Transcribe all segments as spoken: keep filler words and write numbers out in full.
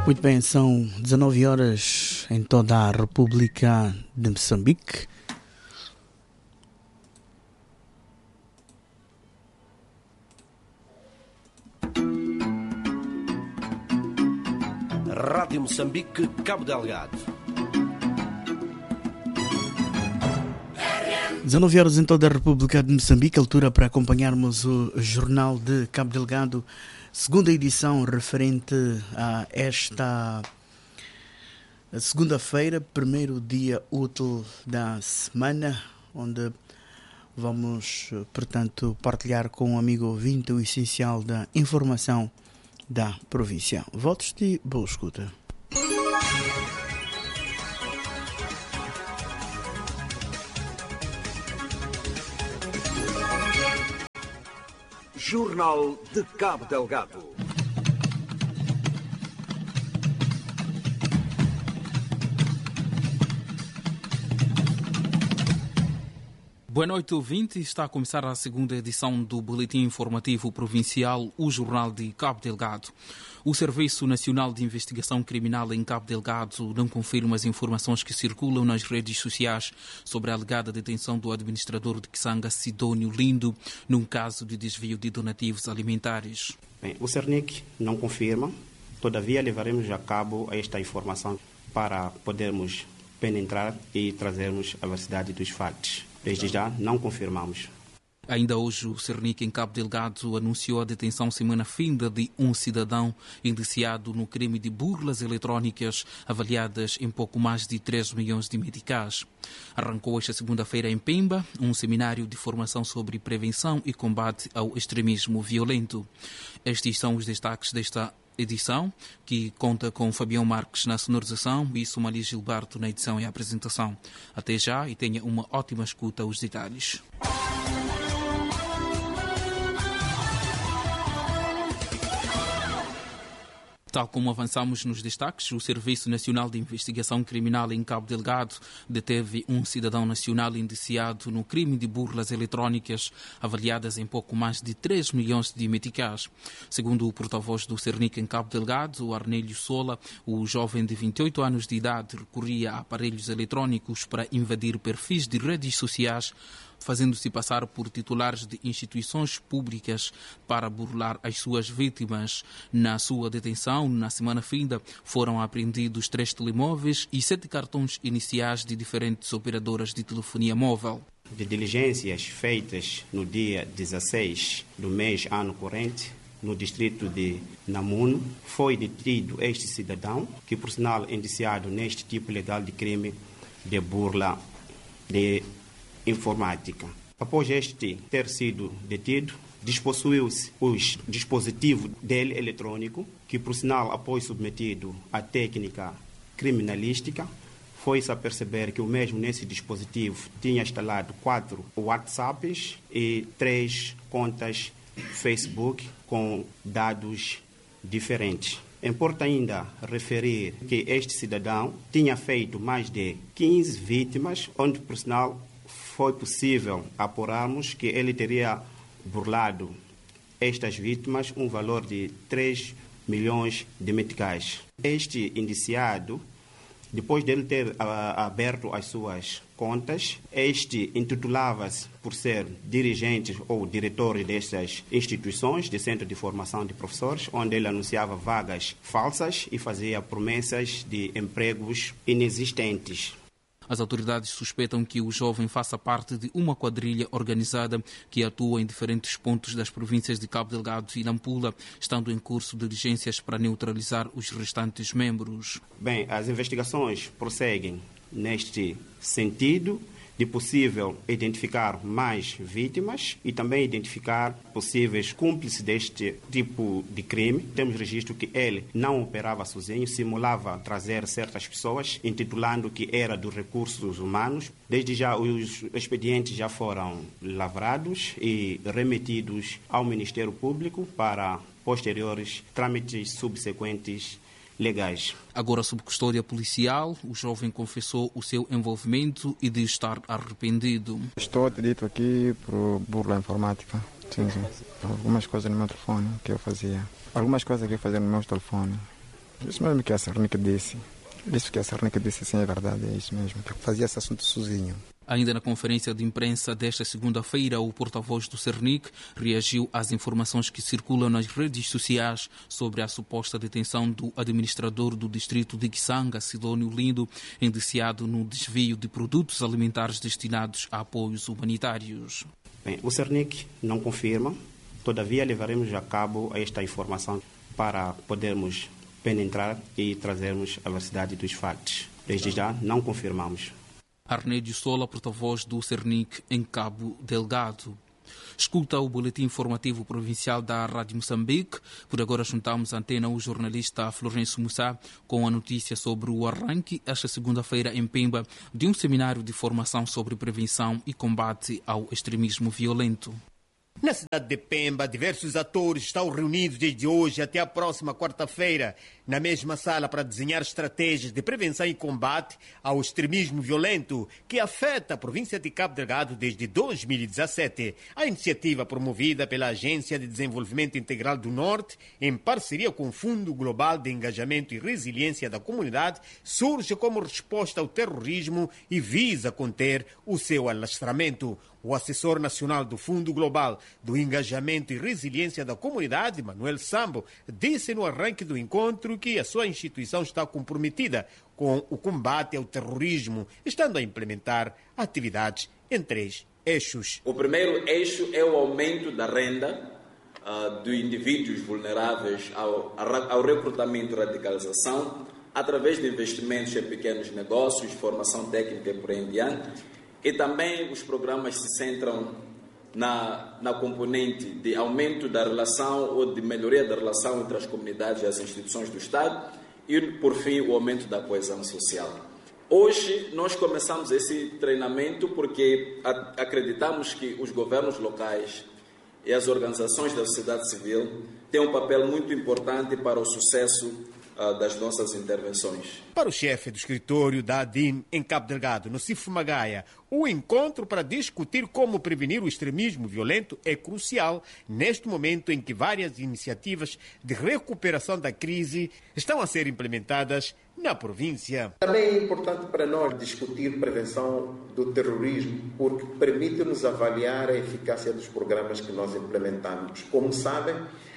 Muito bem, são dezanove horas em toda a República de Moçambique. Rádio Moçambique, Cabo Delgado. dezanove horas em toda a República de Moçambique, altura para acompanharmos o Jornal de Cabo Delgado, segunda edição referente a esta segunda-feira, primeiro dia útil da semana, onde vamos, portanto, partilhar com um amigo ouvinte o essencial da informação da província. Votos de boa escuta. Jornal de Cabo Delgado. Boa noite, ouvinte. Está a começar a segunda edição do Boletim Informativo Provincial, o Jornal de Cabo Delgado. O Serviço Nacional de Investigação Criminal em Cabo Delgado não confirma as informações que circulam nas redes sociais sobre a alegada detenção do administrador de Kisanga, Sidónio Lindo, num caso de desvio de donativos alimentares. Bem, o Cernic não confirma, todavia levaremos a cabo esta informação para podermos penetrar e trazermos a veracidade dos fatos. Desde já, não confirmamos. Ainda hoje, o Cernic em Cabo Delgado anunciou a detenção semana-finda de um cidadão indiciado no crime de burlas eletrónicas avaliadas em pouco mais de três milhões de meticais. Arrancou esta segunda-feira em Pemba um seminário de formação sobre prevenção e combate ao extremismo violento. Estes são os destaques desta edição, que conta com Fabião Marques na sonorização e Somalia Gilberto na edição e apresentação. Até já e tenha uma ótima escuta aos detalhes. Tal como avançamos nos destaques, o Serviço Nacional de Investigação Criminal em Cabo Delgado deteve um cidadão nacional indiciado no crime de burlas eletrónicas avaliadas em pouco mais de três milhões de meticais. Segundo o porta-voz do Cernic em Cabo Delgado, o Arnélio Sola, o jovem de vinte e oito anos de idade recorria a aparelhos eletrónicos para invadir perfis de redes sociais, fazendo-se passar por titulares de instituições públicas para burlar as suas vítimas. Na sua detenção, na semana finda, foram apreendidos três telemóveis e sete cartões iniciais de diferentes operadoras de telefonia móvel. De diligências feitas no dia dezesseis do mês ano corrente, no distrito de Namuno, foi detido este cidadão, que por sinal é indiciado neste tipo legal de crime de burla de informática. Após este ter sido detido, despossuiu-se o dispositivo dele eletrônico, que por sinal, após submetido à técnica criminalística, foi-se a perceber que o mesmo nesse dispositivo tinha instalado quatro WhatsApps e três contas Facebook com dados diferentes. Importa ainda referir que este cidadão tinha feito mais de quinze vítimas, onde por sinal foi possível apurarmos que ele teria burlado estas vítimas um valor de três milhões de meticais. Este indiciado, depois dele ter a, aberto as suas contas, este intitulava-se por ser dirigente ou diretor destas instituições de centro de formação de professores, onde ele anunciava vagas falsas e fazia promessas de empregos inexistentes. As autoridades suspeitam que o jovem faça parte de uma quadrilha organizada que atua em diferentes pontos das províncias de Cabo Delgado e Nampula, estando em curso diligências para neutralizar os restantes membros. Bem, as investigações prosseguem neste sentido de possível identificar mais vítimas e também identificar possíveis cúmplices deste tipo de crime. Temos registro que ele não operava sozinho, simulava trazer certas pessoas, intitulando que era dos recursos humanos. Desde já, os expedientes já foram lavrados e remetidos ao Ministério Público para posteriores trâmites subsequentes legais. Agora, sob custódia policial, o jovem confessou o seu envolvimento e diz estar arrependido. Estou dito aqui por burla informática. Sim, sim. Algumas coisas no meu telefone que eu fazia. Algumas coisas que eu fazia no meu telefone. Isso mesmo que a Sarnica disse. Isso que a Sarnica disse, sim, é verdade, é isso mesmo. Que fazia esse assunto sozinho. Ainda na conferência de imprensa desta segunda-feira, o porta-voz do Cernic reagiu às informações que circulam nas redes sociais sobre a suposta detenção do administrador do distrito de Kisanga, Sidónio Lindo, indiciado no desvio de produtos alimentares destinados a apoios humanitários. Bem, o Cernic não confirma, todavia levaremos a cabo esta informação para podermos penetrar e trazermos a veracidade dos fatos. Desde já não confirmamos. Arnédio Sola, porta-voz do Cernic em Cabo Delgado. Escuta o boletim informativo provincial da Rádio Moçambique. Por agora juntamos à antena o jornalista Florencio Mussá com a notícia sobre o arranque, esta segunda-feira em Pemba, de um seminário de formação sobre prevenção e combate ao extremismo violento. Na cidade de Pemba, diversos atores estão reunidos desde hoje até a próxima quarta-feira na mesma sala para desenhar estratégias de prevenção e combate ao extremismo violento que afeta a província de Cabo Delgado desde dois mil e dezassete. A iniciativa, promovida pela Agência de Desenvolvimento Integral do Norte, em parceria com o Fundo Global de Engajamento e Resiliência da Comunidade, surge como resposta ao terrorismo e visa conter o seu alastramento. O assessor nacional do Fundo Global do Engajamento e Resiliência da Comunidade, Manuel Sambo, disse no arranque do encontro que a sua instituição está comprometida com o combate ao terrorismo, estando a implementar atividades em três eixos. O primeiro eixo é o aumento da renda uh, de indivíduos vulneráveis ao, ao recrutamento e radicalização, através de investimentos em pequenos negócios, formação técnica e por aí em diante. E também os programas se centram na, na componente de aumento da relação ou de melhoria da relação entre as comunidades e as instituições do Estado e, por fim, o aumento da coesão social. Hoje nós começamos esse treinamento porque acreditamos que os governos locais e as organizações da sociedade civil têm um papel muito importante para o sucesso das nossas intervenções. Para o chefe do escritório da ADIM em Cabo Delgado, no Cifo Magaia, o encontro para discutir como prevenir o extremismo violento é crucial neste momento em que várias iniciativas de recuperação da crise estão a ser implementadas na província. Também é importante para nós discutir prevenção do terrorismo, porque permite-nos avaliar a eficácia dos programas que nós implementamos. Como sabem,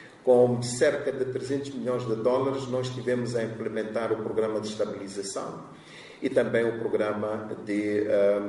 com cerca de trezentos milhões de dólares, nós estivemos a implementar o programa de estabilização e também o programa de uh,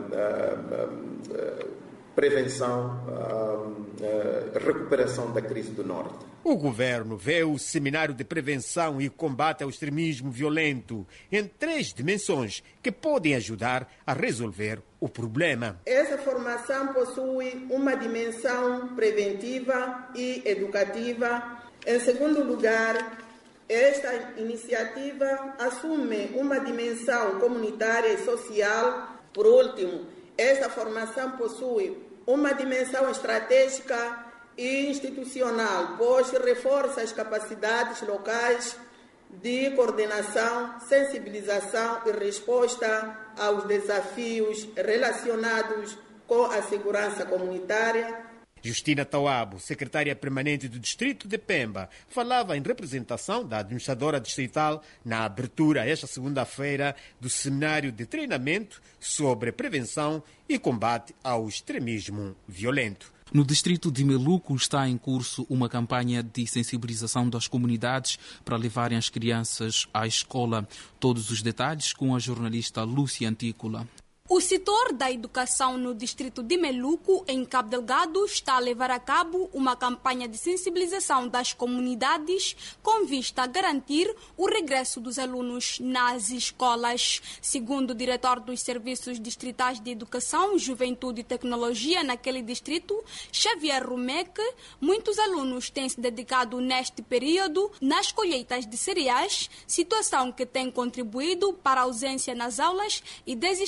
uh, uh, prevenção, uh, uh, recuperação da crise do Norte. O governo vê o seminário de prevenção e combate ao extremismo violento em três dimensões que podem ajudar a resolver o problema. Essa formação possui uma dimensão preventiva e educativa. Em segundo lugar, esta iniciativa assume uma dimensão comunitária e social. Por último, esta formação possui uma dimensão estratégica e institucional, pois reforça as capacidades locais de coordenação, sensibilização e resposta aos desafios relacionados com a segurança comunitária. Justina Tawabo, secretária permanente do Distrito de Pemba, falava em representação da administradora distrital na abertura esta segunda-feira do seminário de treinamento sobre prevenção e combate ao extremismo violento. No distrito de Meluco está em curso uma campanha de sensibilização das comunidades para levarem as crianças à escola. Todos os detalhes com a jornalista Lúcia Antícola. O setor da educação no distrito de Meluco, em Cabo Delgado, está a levar a cabo uma campanha de sensibilização das comunidades com vista a garantir o regresso dos alunos nas escolas. Segundo o diretor dos Serviços Distritais de Educação, Juventude e Tecnologia naquele distrito, Xavier Rumeque, muitos alunos têm se dedicado neste período nas colheitas de cereais, situação que tem contribuído para a ausência nas aulas e desistências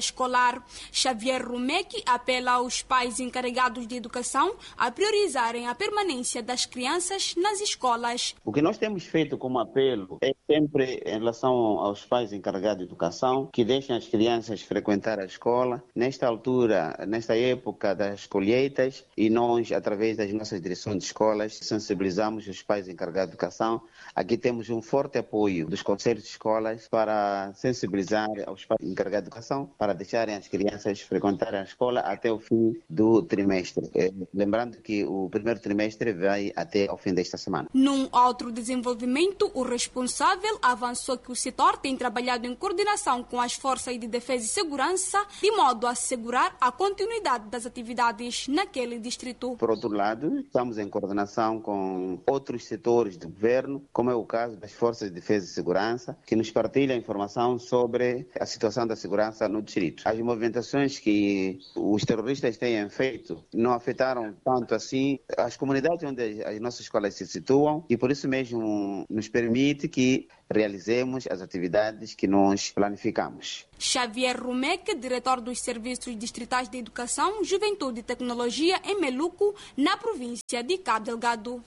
pré-escolar. Xavier Rumeque apela aos pais encarregados de educação a priorizarem a permanência das crianças nas escolas. O que nós temos feito como apelo é sempre em relação aos pais encarregados de educação que deixem as crianças frequentar a escola nesta altura, nesta época das colheitas, e nós, através das nossas direções de escolas, sensibilizamos os pais encarregados de educação. Aqui temos um forte apoio dos conselhos de escolas para sensibilizar aos pais encarregados de educação para deixarem as crianças frequentarem a escola até o fim do trimestre. Lembrando que o primeiro trimestre vai até ao fim desta semana. Num outro desenvolvimento, o responsável avançou que o setor tem trabalhado em coordenação com as forças de defesa e segurança, de modo a assegurar a continuidade das atividades naquele distrito. Por outro lado, estamos em coordenação com outros setores do governo, como é o caso das forças de defesa e segurança, que nos partilham informação sobre a situação da segurança no distrito. As movimentações que os terroristas têm feito não afetaram tanto assim as comunidades onde as nossas escolas se situam, e por isso mesmo nos permite que realizemos as atividades que nós planificamos. Xavier Rumeque, diretor dos Serviços Distritais de Educação, Juventude e Tecnologia em Meluco, na província de Cabo Delgado.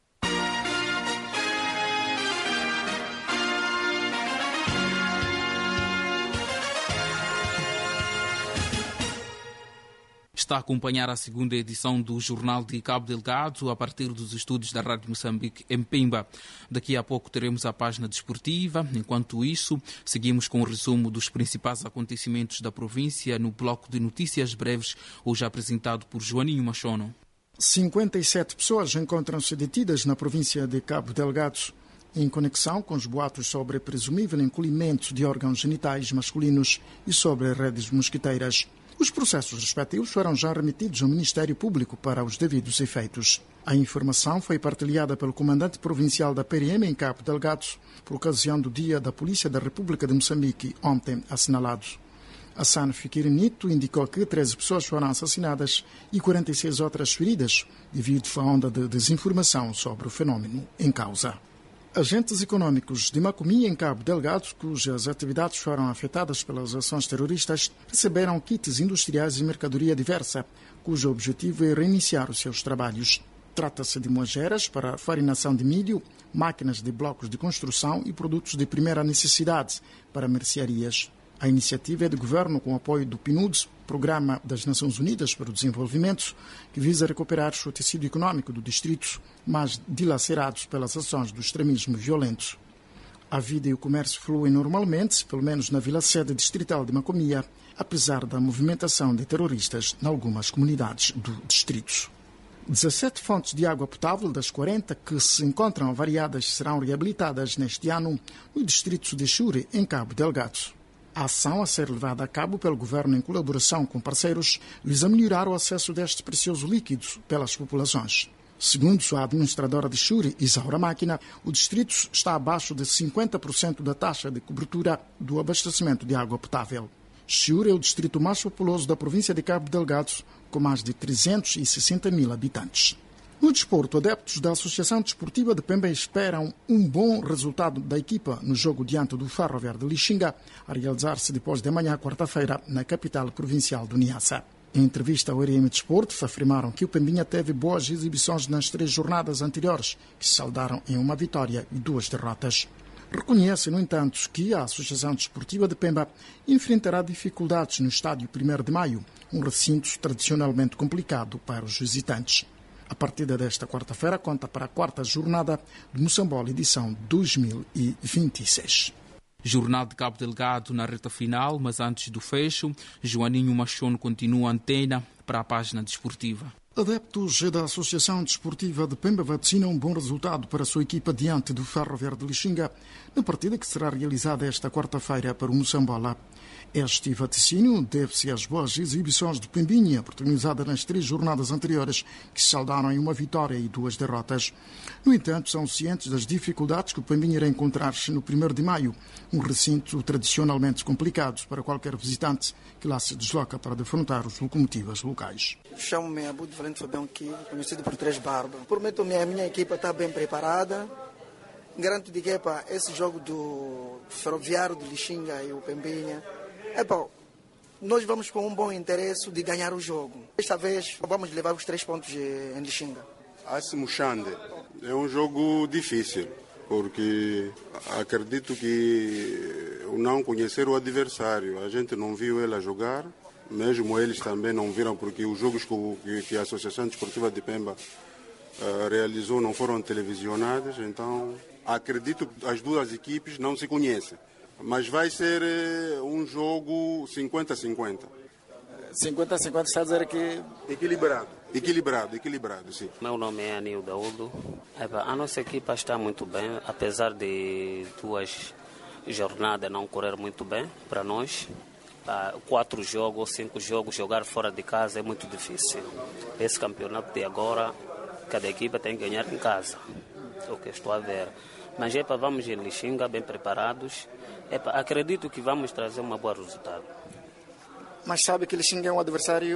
Está a acompanhar a segunda edição do Jornal de Cabo Delgado a partir dos estúdios da Rádio Moçambique em Pemba. Daqui a pouco teremos a página desportiva. Enquanto isso, seguimos com o resumo dos principais acontecimentos da província no bloco de notícias breves, hoje apresentado por Joaninho Machono. cinquenta e sete pessoas encontram-se detidas na província de Cabo Delgado em conexão com os boatos sobre presumível encolhimento de órgãos genitais masculinos e sobre redes mosquiteiras. Os processos respectivos foram já remetidos ao Ministério Público para os devidos efeitos. A informação foi partilhada pelo comandante provincial da P R M em Cabo Delgado por ocasião do Dia da Polícia da República de Moçambique, ontem assinalado. Hassan Fikirinito indicou que treze pessoas foram assassinadas e quarenta e seis outras feridas devido à onda de desinformação sobre o fenómeno em causa. Agentes econômicos de Macomia, em Cabo Delgado, cujas atividades foram afetadas pelas ações terroristas, receberam kits industriais e mercadoria diversa, cujo objetivo é reiniciar os seus trabalhos. Trata-se de moageras para farinação de milho, máquinas de blocos de construção e produtos de primeira necessidade para mercearias. A iniciativa é de governo com apoio do P N U D, Programa das Nações Unidas para o Desenvolvimento, que visa recuperar o tecido econômico do distrito, mas dilacerado pelas ações do extremismo violento. A vida e o comércio fluem normalmente, pelo menos na vila-sede distrital de Macomia, apesar da movimentação de terroristas em algumas comunidades do distrito. dezassete fontes de água potável das quarenta que se encontram avariadas serão reabilitadas neste ano no distrito de Chure, em Cabo Delgado. A ação a ser levada a cabo pelo governo em colaboração com parceiros visa melhorar o acesso deste precioso líquido pelas populações. Segundo a administradora de Chure, Isaura Máquina, o distrito está abaixo de cinquenta por cento da taxa de cobertura do abastecimento de água potável. Chure é o distrito mais populoso da província de Cabo Delgado, com mais de trezentos e sessenta mil habitantes. No desporto, adeptos da Associação Desportiva de Pemba esperam um bom resultado da equipa no jogo diante do Ferroviário de Lixinga, a realizar-se depois de amanhã, quarta-feira, na capital provincial do Niassa. Em entrevista ao R M Desporto, afirmaram que o Pembinha teve boas exibições nas três jornadas anteriores, que se saldaram em uma vitória e duas derrotas. Reconhece, no entanto, que a Associação Desportiva de Pemba enfrentará dificuldades no estádio primeiro de maio, um recinto tradicionalmente complicado para os visitantes. A partida desta quarta-feira conta para a quarta jornada de Moçambola, edição dois mil e vinte e seis. Jornal de Cabo Delgado na reta final, mas antes do fecho, Joaninho Machono continua a antena para a página desportiva. Adeptos da Associação Desportiva de Pemba vaticinam um bom resultado para a sua equipa diante do Ferroviário de Lixinga, na partida que será realizada esta quarta-feira para o Moçambola. Este vaticínio deve-se às boas exibições de Pembinha, oportunizada nas três jornadas anteriores, que se saldaram em uma vitória e duas derrotas. No entanto, são cientes das dificuldades que o Pembinha irá encontrar-se no primeiro de maio, um recinto tradicionalmente complicado para qualquer visitante que lá se desloca para defrontar os locomotivas locais. Chamo-me Abu de Valente Fabião Ki, conhecido por Três Barba. Prometo-me a minha equipa está bem preparada. Garanto de que epa, esse jogo do Ferroviário de Lixinga e o Pembinha, epa, Nós vamos com um bom interesse de ganhar o jogo. Desta vez vamos levar os três pontos em Lixinga. Asimo Xande é um jogo difícil, porque acredito que o não conhecer o adversário, a gente não viu ele a jogar, mesmo eles também não viram, porque os jogos que, que a Associação Desportiva de Pemba uh, realizou não foram televisionados, então acredito que as duas equipes não se conhecem. Mas vai ser uh, um jogo cinquenta a cinquenta. cinquenta a cinquenta está a dizer que... Equilibrado, equilibrado, equilibrado, sim. Meu nome é Anil Daúdo. A nossa equipa está muito bem, apesar de duas jornadas não correr muito bem para nós. Quatro jogos, cinco jogos, jogar fora de casa é muito difícil. Esse campeonato de agora, cada equipa tem que ganhar em casa, é o que estou a ver. Mas epa, vamos em Lixinga bem preparados. Epa, acredito que vamos trazer um bom resultado. Mas sabe que Lixinga é um adversário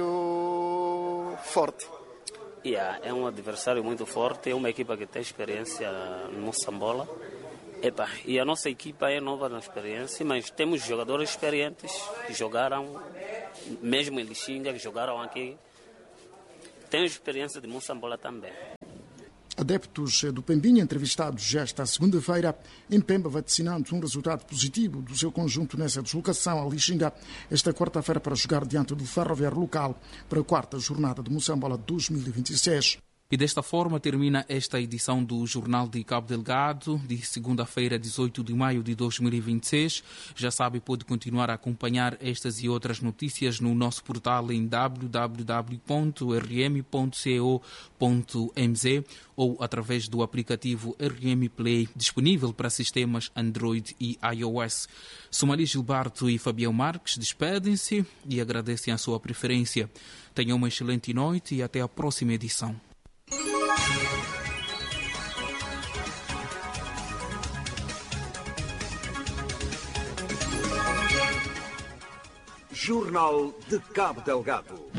forte. Yeah, é um adversário muito forte, é uma equipa que tem experiência no Moçambola. Epa, e a nossa equipa é nova na experiência, mas temos jogadores experientes que jogaram, mesmo em Lixinga, que jogaram aqui. Tem experiência de Moçambola também. Adeptos do Pembinha entrevistados esta segunda-feira em Pemba vaticinando um resultado positivo do seu conjunto nessa deslocação a Lixinga esta quarta-feira para jogar diante do Ferroviário local para a quarta jornada de Moçambola dois mil e vinte e seis. E desta forma termina esta edição do Jornal de Cabo Delgado, de segunda-feira, dezoito de maio de dois mil e vinte e seis. Já sabe, pode continuar a acompanhar estas e outras notícias no nosso portal em w w w ponto r m ponto co ponto m z ou através do aplicativo R M Play, disponível para sistemas Android e iOS. Somali Gilberto e Fabião Marques despedem-se e agradecem a sua preferência. Tenham uma excelente noite e até a próxima edição. Jornal de Cabo Delgado.